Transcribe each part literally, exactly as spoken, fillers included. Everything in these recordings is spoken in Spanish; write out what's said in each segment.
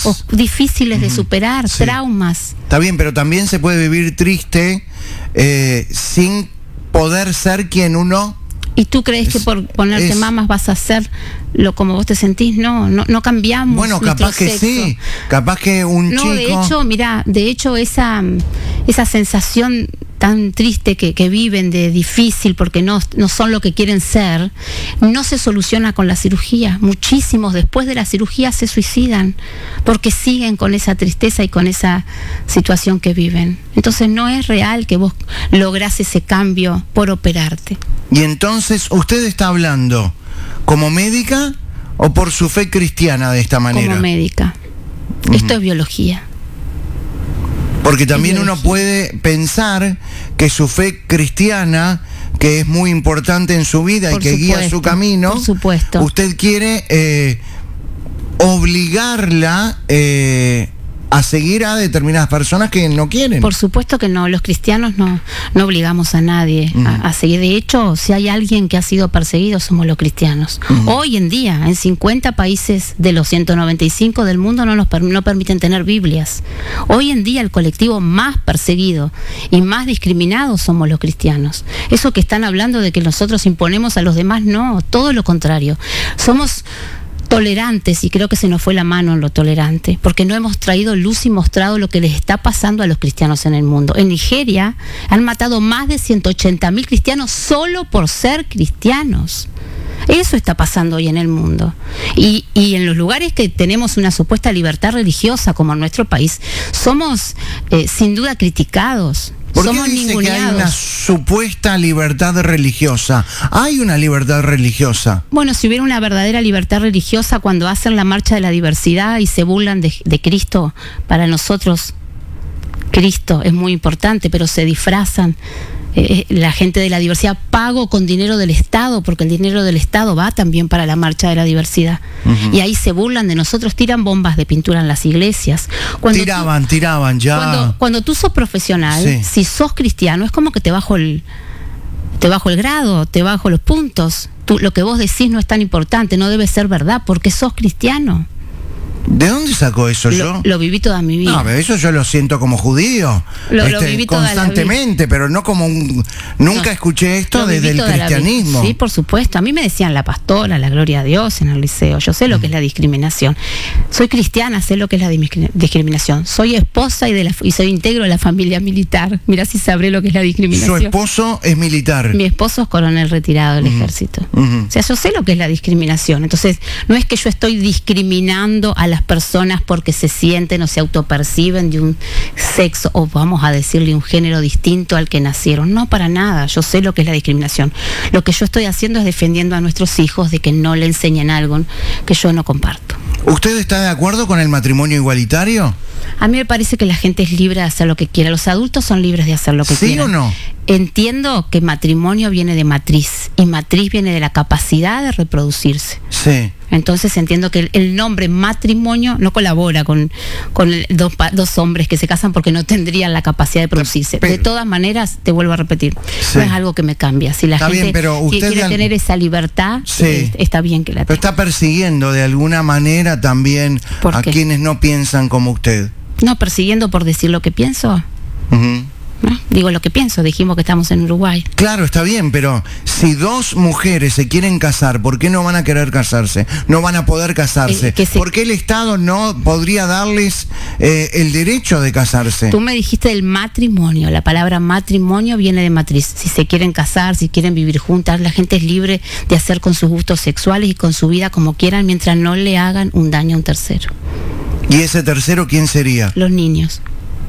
o difíciles uh-huh. de superar, sí. traumas. Está bien, pero también se puede vivir triste eh, sin poder ser quien uno... ¿Y tú crees es, que por ponerte es, mamas vas a hacer lo como vos te sentís? No, no, no cambiamos. Bueno, capaz que sexo. sí, capaz que un no, chico... No, de hecho, mira, de hecho esa, esa sensación tan triste que, que viven de difícil porque no, no son lo que quieren ser, no se soluciona con la cirugía. Muchísimos después de la cirugía se suicidan porque siguen con esa tristeza y con esa situación que viven. Entonces no es real que vos lográs ese cambio por operarte. Y entonces, ¿usted está hablando como médica o por su fe cristiana de esta manera? Como médica. Uh-huh. Esto es biología. Porque también uno puede pensar que su fe cristiana, que es muy importante en su vida por y que supuesto, guía su camino, por supuesto. Usted quiere eh, obligarla eh, a seguir a determinadas personas que no quieren. Por supuesto que no, los cristianos no, no obligamos a nadie uh-huh. a, a seguir. De hecho, si hay alguien que ha sido perseguido, somos los cristianos. Uh-huh. Hoy en día, en cincuenta países de los ciento noventa y cinco del mundo no nos per- no permiten tener Biblias. Hoy en día el colectivo más perseguido y más discriminado somos los cristianos. Eso que están hablando de que nosotros imponemos a los demás, no, todo lo contrario. Somos tolerantes, y creo que se nos fue la mano en lo tolerante, porque no hemos traído luz y mostrado lo que les está pasando a los cristianos en el mundo. En Nigeria han matado más de ciento ochenta mil cristianos solo por ser cristianos. Eso está pasando hoy en el mundo. Y, y en los lugares que tenemos una supuesta libertad religiosa, como en nuestro país, somos eh, sin duda criticados. ¿Por qué Somos dice ninguneados. que hay una supuesta libertad religiosa? ¿Hay una libertad religiosa? Bueno, si hubiera una verdadera libertad religiosa, cuando hacen la marcha de la diversidad y se burlan de, de Cristo, para nosotros Cristo es muy importante, pero se disfrazan. Eh, la gente de la diversidad, pago con dinero del Estado, porque el dinero del Estado va también para la marcha de la diversidad. Uh-huh. Y ahí se burlan de nosotros, tiran bombas de pintura en las iglesias. Cuando tiraban, tú, tiraban, ya. Cuando, cuando tú sos profesional, sí. si sos cristiano, es como que te bajo el, te bajo el grado, te bajo los puntos. Tú, lo que vos decís no es tan importante, no debe ser verdad, porque sos cristiano. ¿De dónde sacó eso lo, yo? Lo viví toda mi vida. No, pero eso yo lo siento como judío. Lo, este, lo viví toda constantemente, la vida. Pero no como un... Nunca no, escuché esto desde el cristianismo. Sí, por supuesto. A mí me decían la pastora, la gloria a Dios en el liceo. Yo sé lo que es la discriminación. Soy cristiana, sé lo que es la discriminación. Soy esposa y, de la, y soy integro de la familia militar. Mirá si sabré lo que es la discriminación. ¿Su esposo es militar? Mi esposo es coronel retirado del uh-huh. ejército. Uh-huh. O sea, yo sé lo que es la discriminación. Entonces, no es que yo estoy discriminando a la las personas porque se sienten o se autoperciben de un sexo o vamos a decirle un género distinto al que nacieron. No, para nada. Yo sé lo que es la discriminación. Lo que yo estoy haciendo es defendiendo a nuestros hijos de que no le enseñen algo que yo no comparto. ¿Usted está de acuerdo con el matrimonio igualitario? A mí me parece que la gente es libre de hacer lo que quiera. Los adultos son libres de hacer lo que ¿Sí quieran. ¿Sí o no? Entiendo que matrimonio viene de matriz y matriz viene de la capacidad de reproducirse. Sí. Entonces entiendo que el, el nombre matrimonio no colabora con, con el, dos, dos hombres que se casan porque no tendrían la capacidad de producirse. Pero, de todas maneras, te vuelvo a repetir, sí. no es algo que me cambia. Si la está gente bien, pero usted quiere al... tener esa libertad, sí. eh, está bien que la tenga. Pero está persiguiendo de alguna manera también a qué? quienes no piensan como usted. No, persiguiendo por decir lo que pienso. Uh-huh. ¿No? Digo lo que pienso, dijimos que estamos en Uruguay. Claro, está bien, pero si dos mujeres se quieren casar, ¿por qué no van a querer casarse? No van a poder casarse. Eh, se... ¿Por qué el Estado no podría darles eh, el derecho de casarse? Tú me dijiste del matrimonio, la palabra matrimonio viene de matriz. Si se quieren casar, si quieren vivir juntas, la gente es libre de hacer con sus gustos sexuales y con su vida como quieran mientras no le hagan un daño a un tercero. ¿Y ese tercero quién sería? Los niños.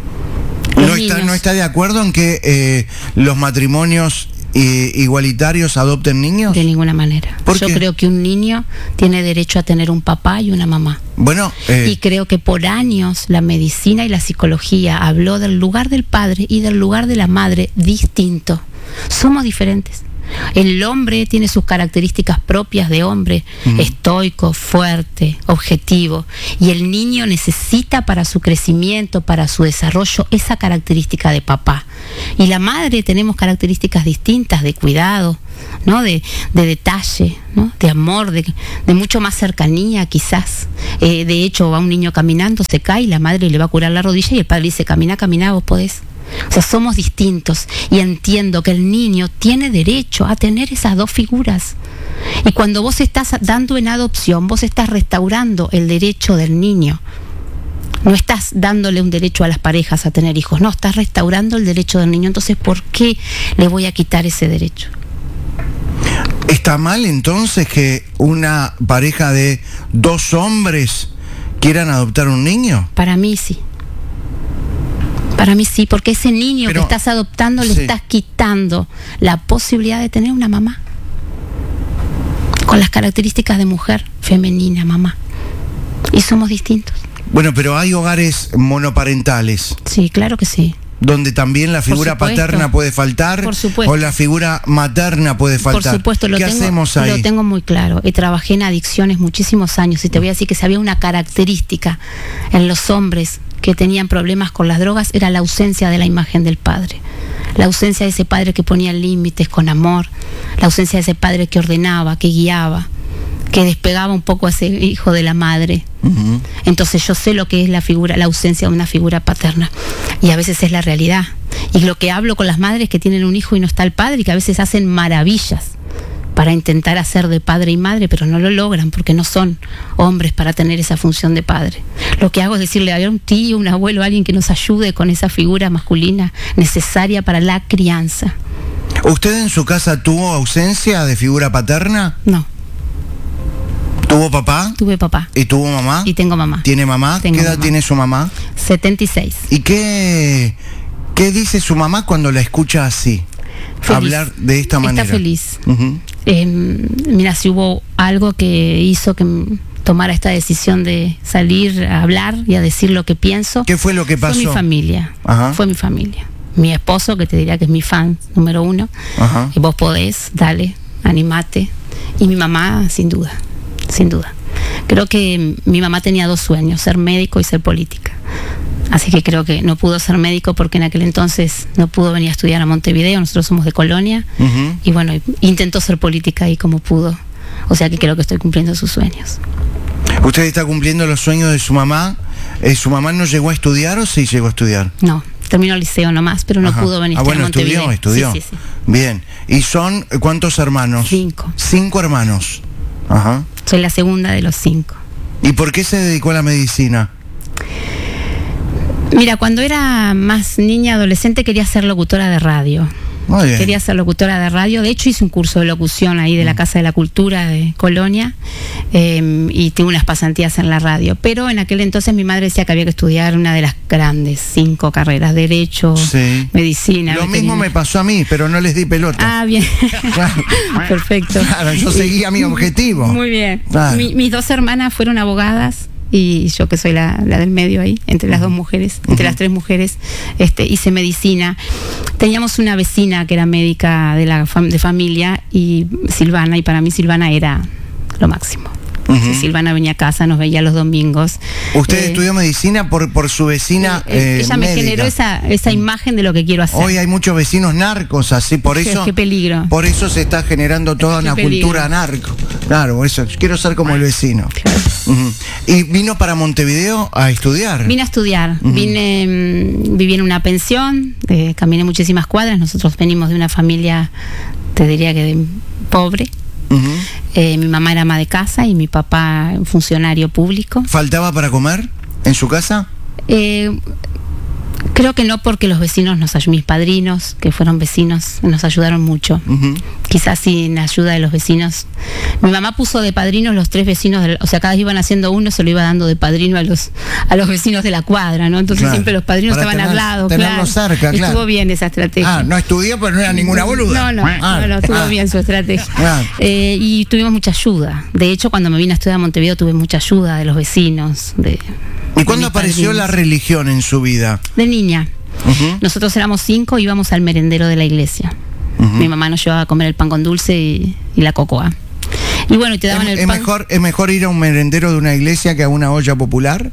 ¿No está, ¿No está de acuerdo en que eh, los matrimonios eh, igualitarios adopten niños? De ninguna manera. ¿Por Yo qué? creo que un niño tiene derecho a tener un papá y una mamá. Bueno, eh... y creo que por años la medicina y la psicología habló del lugar del padre y del lugar de la madre distinto. Somos diferentes. El hombre tiene sus características propias de hombre, uh-huh. estoico, fuerte, objetivo, y el niño necesita para su crecimiento, para su desarrollo, esa característica de papá. Y la madre tenemos características distintas de cuidado, ¿no? De, de detalle, ¿no? De amor, de, de mucho más cercanía quizás. Eh, de hecho, va un niño caminando, se cae y la madre le va a curar la rodilla y el padre dice, camina, camina, vos podés. O sea, somos distintos y entiendo que el niño tiene derecho a tener esas dos figuras. Y cuando vos estás dando en adopción, vos estás restaurando el derecho del niño. No estás dándole un derecho a las parejas a tener hijos, no, estás restaurando el derecho del niño. Entonces, ¿por qué le voy a quitar ese derecho? ¿Está mal entonces que una pareja de dos hombres quieran adoptar un niño? Para mí sí. Para mí sí, porque ese niño Pero, que estás adoptando le sí. estás quitando la posibilidad de tener una mamá con las características de mujer femenina, mamá. Y somos distintos. Bueno, pero hay hogares monoparentales. Sí, claro que sí. Donde también la figura paterna puede faltar. Por supuesto. O la figura materna puede faltar. Por supuesto, lo ¿Qué tengo, hacemos ahí? Lo tengo muy claro. Y trabajé en adicciones muchísimos años y te voy a decir que si había una característica en los hombres que tenían problemas con las drogas, era la ausencia de la imagen del padre. La ausencia de ese padre que ponía límites con amor, la ausencia de ese padre que ordenaba, que guiaba, que despegaba un poco a ese hijo de la madre. Uh-huh. Entonces yo sé lo que es la figura, la ausencia de una figura paterna, y a veces es la realidad. Y lo que hablo con las madres que tienen un hijo y no está el padre, y que a veces hacen maravillas para intentar hacer de padre y madre, pero no lo logran porque no son hombres para tener esa función de padre. Lo que hago es decirle a un tío, un abuelo, alguien que nos ayude con esa figura masculina necesaria para la crianza. ¿Usted en su casa tuvo ausencia de figura paterna? No. ¿Tuvo papá? Tuve papá. ¿Y tuvo mamá? Y tengo mamá. ¿Tiene mamá? Tengo ¿Qué edad mamá. tiene su mamá? setenta y seis. ¿Y qué, qué dice su mamá cuando la escucha así? Feliz. Hablar de esta manera. Está feliz. Uh-huh. eh, mira, si hubo algo que hizo que tomara esta decisión de salir a hablar y a decir lo que pienso. ¿Qué fue lo que pasó? Fue mi familia. Ajá. Fue mi familia. Mi esposo, que te diría que es mi fan número uno. Ajá. Y vos podés, dale, animate. Y mi mamá, sin duda, sin duda. Creo que mi mamá tenía dos sueños, ser médico y ser política. Así que creo que no pudo ser médico porque en aquel entonces no pudo venir a estudiar a Montevideo, nosotros somos de Colonia, uh-huh. y bueno, intentó ser política ahí como pudo. O sea que creo que estoy cumpliendo sus sueños. ¿Usted está cumpliendo los sueños de su mamá? ¿Eh, ¿Su mamá no llegó a estudiar o sí llegó a estudiar? No, terminó el liceo nomás, pero no Ajá. pudo venir ah, bueno, a Montevideo. estudió, estudió. Sí, sí, sí. Bien. ¿Y son cuántos hermanos? Cinco. Cinco hermanos. Ajá. Soy la segunda de los cinco. ¿Y por qué se dedicó a la medicina? Mira, cuando era más niña, adolescente, quería ser locutora de radio. Muy bien. Quería ser locutora de radio. De hecho, hice un curso de locución ahí de la Casa de la Cultura de Colonia, eh, y tuve unas pasantías en la radio. Pero en aquel entonces mi madre decía que había que estudiar una de las grandes cinco carreras: Derecho, sí. Medicina. Lo mismo me pasó a mí, pero no les di pelota. Ah, bien. Claro. Perfecto. Claro, yo seguía mi objetivo. Muy bien. Claro. Mi, mis dos hermanas fueron abogadas. Y yo, que soy la, la del medio ahí, entre las dos mujeres, entre uh-huh. las tres mujeres, este, hice medicina. Teníamos una vecina que era médica de la fam- de familia, y Silvana, y para mí Silvana era lo máximo. Uh-huh. Sí, Silvana venía a casa, nos veía los domingos. ¿Usted eh, estudió medicina por, por su vecina eh, Ella médica. Me generó esa, esa imagen de lo que quiero hacer. Hoy hay muchos vecinos narcos, así, por eso... Qué peligro. Por eso se está generando toda qué una peligro. Cultura narco. Claro, eso, quiero ser como el vecino. Claro. Uh-huh. ¿Y vino para Montevideo a estudiar? Vine a estudiar. Uh-huh. Vine, mmm, viví en una pensión, eh, caminé muchísimas cuadras. Nosotros venimos de una familia, te diría que de, pobre. Uh-huh. Eh, mi mamá era ama de casa y mi papá funcionario público. ¿Faltaba para comer en su casa? Eh, creo que no, porque los vecinos, nos mis padrinos, que fueron vecinos, nos ayudaron mucho. Uh-huh. Quizás sin ayuda de los vecinos. Mi mamá puso de padrinos los tres vecinos, del, o sea, cada vez iban haciendo uno, se lo iba dando de padrino a los a los vecinos de la cuadra, ¿no? Entonces claro. siempre los padrinos para estaban tener, al lado. Claro. Cerca, claro. Estuvo bien esa estrategia. Ah, no estudió, pero no era ninguna boluda. No, no, ah, no, no estuvo ah, bien su estrategia. Ah. Eh, y tuvimos mucha ayuda. De hecho, cuando me vine a estudiar a Montevideo, tuve mucha ayuda de los vecinos. De, ¿Y cuándo apareció padrinos. La religión en su vida? De niña. Uh-huh. Nosotros éramos cinco, íbamos al merendero de la iglesia. Uh-huh. Mi mamá nos llevaba a comer el pan con dulce y, y la cocoa. Y bueno, y te daban ¿Es, el es pan. Mejor, ¿Es mejor ir a un merendero de una iglesia que a una olla popular?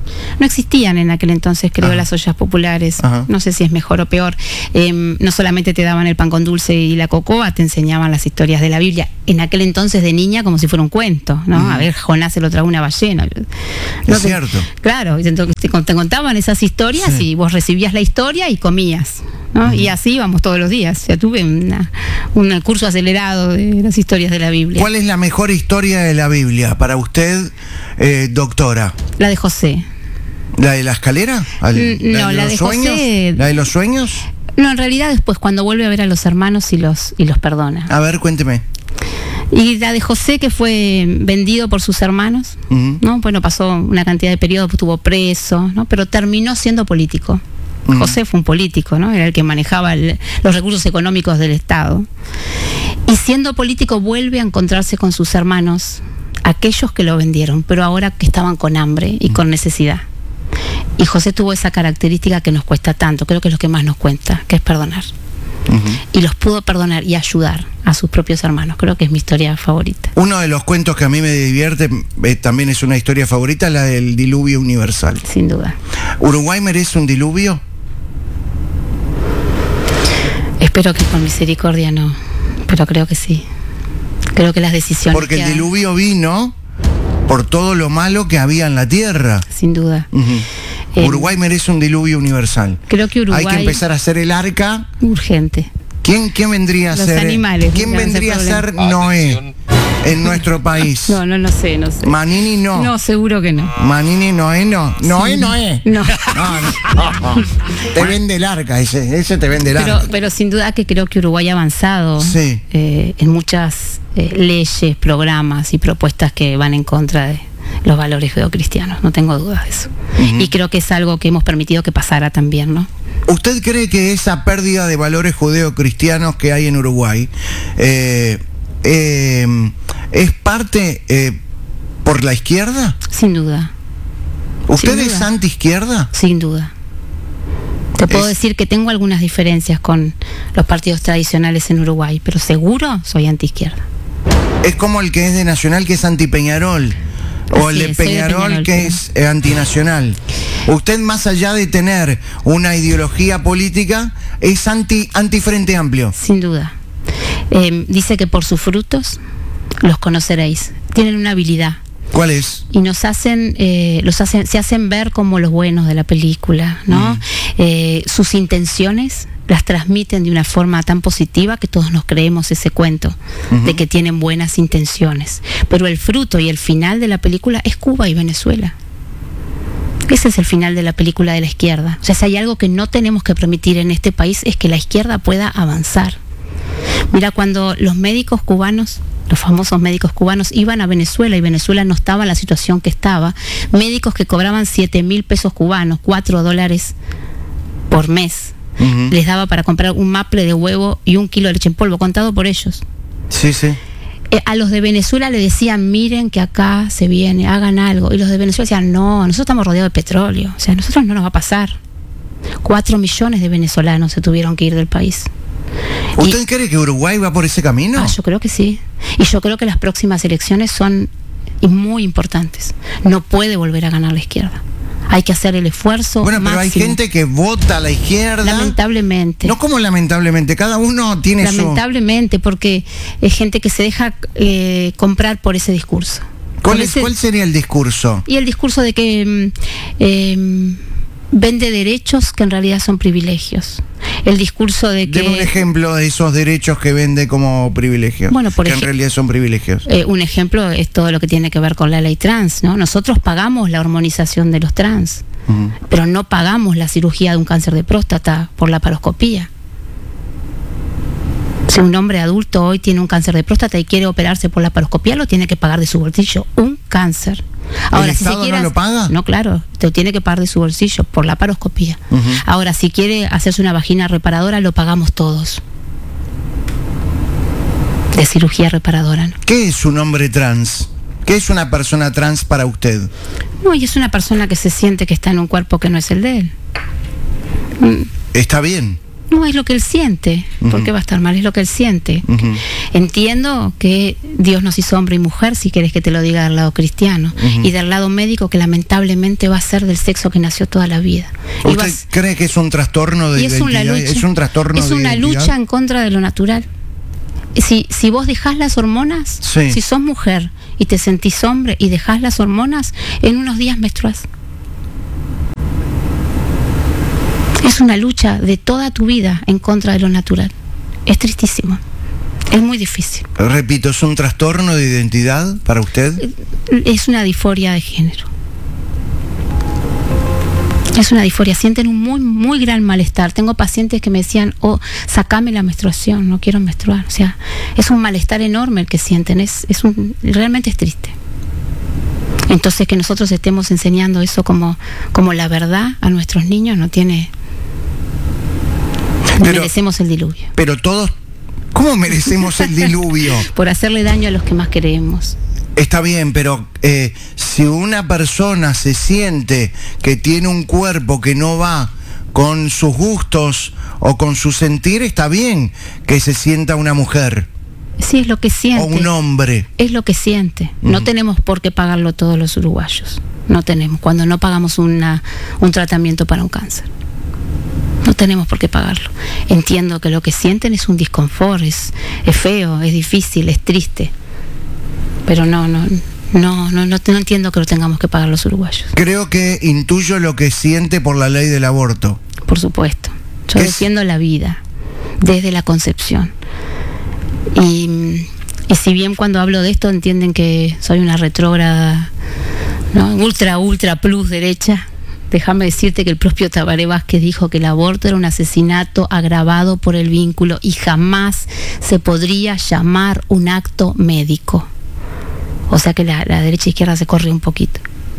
No existían en aquel entonces, creo, Ajá. las ollas populares. Ajá. No sé si es mejor o peor. Eh, no solamente te daban el pan con dulce y la cocoa, te enseñaban las historias de la Biblia. En aquel entonces de niña como si fuera un cuento, ¿no? Uh-huh. A ver, Jonás se lo tragó una ballena. No es te, cierto. Claro, te, te, te contaban esas historias sí. y vos recibías la historia y comías, ¿no? Uh-huh. Y así íbamos todos los días. Ya tuve una, un curso acelerado de las historias de la Biblia. ¿Cuál es la mejor historia de la Biblia para usted, eh, doctora? La de José. ¿La de la escalera? ¿La de no, los la de sueños? José. ¿La de los sueños? No, en realidad después cuando vuelve a ver a los hermanos y los y los perdona. A ver, cuénteme. Y la de José, que fue vendido por sus hermanos, uh-huh. ¿no? Bueno, pasó una cantidad de periodos, estuvo preso, ¿no? Pero terminó siendo político. Uh-huh. José fue un político, ¿no? Era el que manejaba el, los recursos económicos del Estado. Y siendo político vuelve a encontrarse con sus hermanos, aquellos que lo vendieron, pero ahora que estaban con hambre y uh-huh. con necesidad. Y José tuvo esa característica que nos cuesta tanto, creo que es lo que más nos cuesta, que es perdonar. Uh-huh. Y los pudo perdonar y ayudar a sus propios hermanos. Creo que es mi historia favorita. Uno de los cuentos que a mí me divierte, eh, también es una historia favorita, la del diluvio universal. Sin duda. ¿Uruguay merece un diluvio? Espero que con misericordia no, pero creo que sí. Creo que las decisiones... Porque el hay... diluvio vino por todo lo malo que había en la tierra. Sin duda. Uh-huh. Eh, Uruguay merece un diluvio universal. Creo que Uruguay... Hay que empezar a hacer el arca. Urgente. ¿Quién, quién vendría a Los ser? Animales, ¿Quién vendría a ser Noé en nuestro país? No, no lo sé, no sé. Manini no. No, seguro que no. Manini Noé no. Sí. Noé Noé. No. No, no, no. Te vende el arca, ese, ese te vende el arca. Pero, pero sin duda que creo que Uruguay ha avanzado sí. eh, en muchas eh, leyes, programas y propuestas que van en contra de los valores judeocristianos, no tengo dudas de eso. Uh-huh. Y creo que es algo que hemos permitido que pasara también, ¿no? ¿Usted cree que esa pérdida de valores judeocristianos que hay en Uruguay eh, eh, es parte eh, por la izquierda? Sin duda. ¿Usted Sin es duda. anti-izquierda? Sin duda. Te puedo es... decir que tengo algunas diferencias con los partidos tradicionales en Uruguay, pero seguro soy anti-izquierda. Es como el que es de Nacional, que es anti-Peñarol. O el de es, Peñarol, de Peñarol que pero... es eh, antinacional. Usted, más allá de tener una ideología política, es anti, anti Frente Amplio. Sin duda. Eh, dice que por sus frutos los conoceréis. Tienen una habilidad. ¿Cuál es? Y nos hacen, eh, los hacen, se hacen ver como los buenos de la película, ¿no? Mm. Eh, sus intenciones las transmiten de una forma tan positiva que todos nos creemos ese cuento uh-huh. de que tienen buenas intenciones. Pero el fruto y el final de la película es Cuba y Venezuela. Ese es el final de la película de la izquierda. O sea, si hay algo que no tenemos que permitir en este país es que la izquierda pueda avanzar. Mira, cuando los médicos cubanos, los famosos médicos cubanos, iban a Venezuela y Venezuela no estaba en la situación que estaba, médicos que cobraban siete mil pesos cubanos, cuatro dólares por mes, uh-huh. les daba para comprar un maple de huevo y un kilo de leche en polvo, contado por ellos. Sí, sí. Eh, a los de Venezuela le decían, miren que acá se viene, hagan algo. Y los de Venezuela decían, no, nosotros estamos rodeados de petróleo, o sea, a nosotros no nos va a pasar. Cuatro millones de venezolanos se tuvieron que ir del país. ¿Usted y, cree que Uruguay va por ese camino? Ah, yo creo que sí. Y yo creo que las próximas elecciones son muy importantes. No puede volver a ganar la izquierda. Hay que hacer el esfuerzo Bueno, pero máximo. hay gente que vota a la izquierda. Lamentablemente. No, como lamentablemente, cada uno tiene lamentablemente, su... Lamentablemente, porque es gente que se deja eh, comprar por ese discurso. ¿Cuál, es, ese... ¿Cuál sería el discurso? Y el discurso de que eh, vende derechos que en realidad son privilegios. El discurso de que... Deme un ejemplo de esos derechos que vende como privilegios, bueno, por que ej... en realidad son privilegios. Eh, un ejemplo es todo lo que tiene que ver con la ley trans, ¿no? Nosotros pagamos la hormonización de los trans, uh-huh. pero no pagamos la cirugía de un cáncer de próstata por la laparoscopía. Si un hombre adulto hoy tiene un cáncer de próstata y quiere operarse por la laparoscopía, lo tiene que pagar de su bolsillo. Un cáncer. Ahora, ¿El si Estado quieras, no lo paga? No, claro, te lo tiene que pagar de su bolsillo por la laparoscopía. Uh-huh. Ahora, si quiere hacerse una vagina reparadora, lo pagamos todos. De cirugía reparadora, ¿no? ¿Qué es un hombre trans? ¿Qué es una persona trans para usted? No, y es una persona que se siente que está en un cuerpo que no es el de él. ¿Está bien? No, es lo que él siente. Uh-huh. ¿Por qué va a estar mal? Es lo que él siente. Uh-huh. Entiendo que Dios nos hizo hombre y mujer, si querés que te lo diga del lado cristiano. Uh-huh. Y del lado médico, que lamentablemente va a ser del sexo que nació toda la vida. ¿Usted vas... cree que es un trastorno de y es identidad? Una lucha, ¿Es un trastorno es de una identidad? lucha en contra de lo natural. Si, si vos dejás las hormonas, sí. si sos mujer y te sentís hombre y dejás las hormonas, en unos días menstruás. Es una lucha de toda tu vida en contra de lo natural. Es tristísimo. Es muy difícil. Repito, ¿es un trastorno de identidad para usted? Es una disforia de género. Es una disforia. Sienten un muy, muy gran malestar. Tengo pacientes que me decían, oh, sacame la menstruación, no quiero menstruar. O sea, es un malestar enorme el que sienten. Es, es un, realmente es triste. Entonces, que nosotros estemos enseñando eso como, como la verdad a nuestros niños no tiene... Pero, merecemos el diluvio. Pero todos, ¿cómo merecemos el diluvio? Por hacerle daño a los que más queremos. Está bien, pero eh, si una persona se siente que tiene un cuerpo que no va con sus gustos o con su sentir, está bien que se sienta una mujer. Sí, es lo que siente. O un hombre. Es lo que siente. Uh-huh. No tenemos por qué pagarlo todos los uruguayos. No tenemos. Cuando no pagamos una, un tratamiento para un cáncer. No tenemos por qué pagarlo. Entiendo que lo que sienten es un disconfort, es, es feo, es difícil, es triste. Pero no, no, no, no, no, no entiendo que lo tengamos que pagar los uruguayos. Creo que intuyo lo que siente por la ley del aborto. Por supuesto. Yo es... defiendo la vida desde la concepción. Y, y si bien cuando hablo de esto entienden que soy una retrógrada, ¿no? ultra, ultra plus derecha, déjame decirte que el propio Tabaré Vázquez dijo que el aborto era un asesinato agravado por el vínculo y jamás se podría llamar un acto médico. O sea que la, la derecha e izquierda se corre un poquito.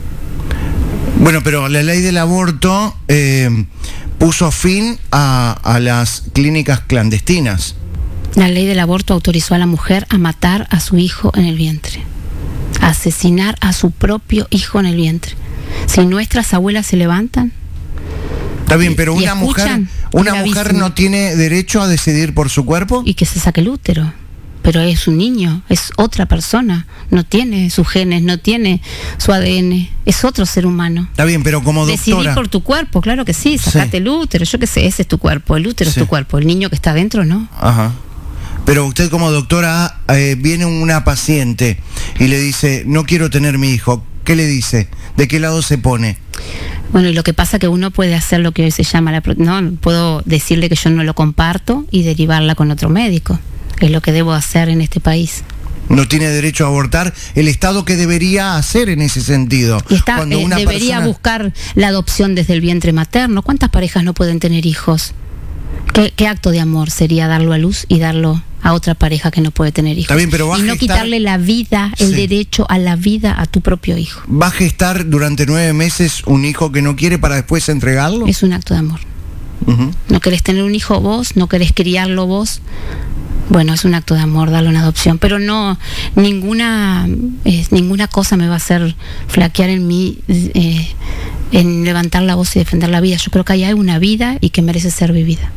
Bueno, pero la ley del aborto eh, puso fin a, a las clínicas clandestinas. La ley del aborto autorizó a la mujer a matar a su hijo en el vientre, a asesinar a su propio hijo en el vientre. Si nuestras abuelas se levantan, está bien, pero una mujer, una mujer no tiene derecho a decidir por su cuerpo. Y que se saque el útero. Pero es un niño, es otra persona, no tiene sus genes, no tiene su A D N, es otro ser humano. Está bien, pero como doctora... Decidir por tu cuerpo, claro que sí, sacate sí. el útero, yo qué sé, ese es tu cuerpo, el útero sí. es tu cuerpo, el niño que está adentro, ¿no? Ajá. Pero usted como doctora, eh, viene una paciente y le dice, no quiero tener mi hijo, ¿qué le dice? ¿De qué lado se pone? Bueno, y lo que pasa es que uno puede hacer lo que hoy se llama, la, no, puedo decirle que yo no lo comparto y derivarla con otro médico. Es lo que debo hacer en este país. No tiene derecho a abortar. ¿El Estado qué debería hacer en ese sentido? Y está, Cuando una eh, debería persona... buscar la adopción desde el vientre materno. ¿Cuántas parejas no pueden tener hijos? ¿Qué, qué acto de amor sería darlo a luz y darlo a otra pareja que no puede tener hijos? Está bien, pero va y no gestar... quitarle la vida, el sí. derecho a la vida a tu propio hijo. ¿Va a gestar durante nueve meses un hijo que no quiere para después entregarlo? Es un acto de amor. Uh-huh. No querés tener un hijo vos, no querés criarlo vos. Bueno, es un acto de amor darle una adopción, pero no, ninguna eh, ninguna cosa me va a hacer flaquear en mí, eh, en levantar la voz y defender la vida. Yo creo que ahí hay una vida y que merece ser vivida.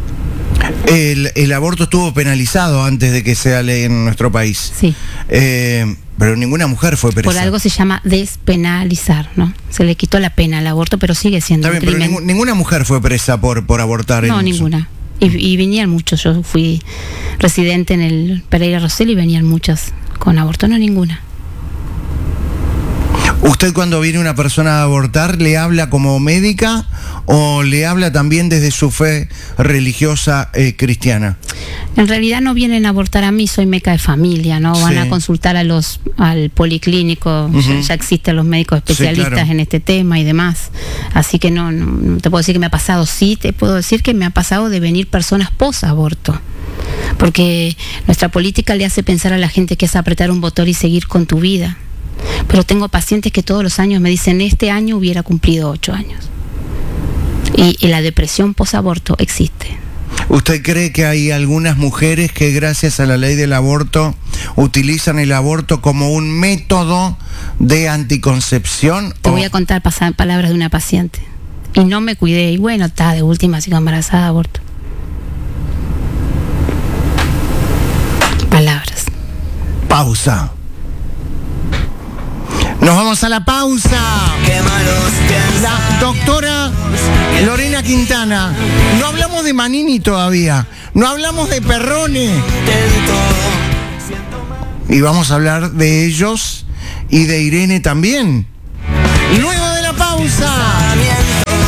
El, el aborto estuvo penalizado antes de que sea ley en nuestro país. Sí. Eh, pero ninguna mujer fue presa. Por algo se llama despenalizar, ¿no? Se le quitó la pena al aborto, pero sigue siendo Está bien, un crimen. Pero ningú, ninguna mujer fue presa por, por abortar. No, en ninguna. Eso. Y, y venían muchos, yo fui residente en el Pereira Rosell y venían muchas con aborto, no ninguna. ¿Usted cuando viene una persona a abortar le habla como médica o le habla también desde su fe religiosa eh, cristiana? En realidad no vienen a abortar a mí, soy meca de familia, ¿no? Van sí. a consultar a los al policlínico, uh-huh. ya, ya existen los médicos especialistas sí, claro. en este tema y demás. Así que no, no, no te puedo decir que me ha pasado, sí te puedo decir que me ha pasado de venir personas post-aborto. Porque nuestra política le hace pensar a la gente que es apretar un botón y seguir con tu vida. Pero tengo pacientes que todos los años me dicen, este año hubiera cumplido ocho años. Y, y la depresión post-aborto existe. ¿Usted cree que hay algunas mujeres que gracias a la ley del aborto utilizan el aborto como un método de anticoncepción? Te o... voy a contar palabras de una paciente. Y no me cuidé, y bueno, está de última, sigo embarazada, aborto. pausa. Nos vamos a la pausa. La doctora Lorena Quintana. No hablamos de Manini todavía. No hablamos de Perrone. Y vamos a hablar de ellos y de Irene también. Luego de la pausa.